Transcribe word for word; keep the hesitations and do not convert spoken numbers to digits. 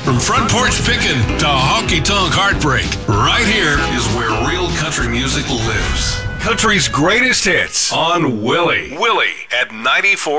From front porch pickin' to honky-tonk heartbreak, right here is where real country music lives. Country's greatest hits on Willie. Willie at ninety-four.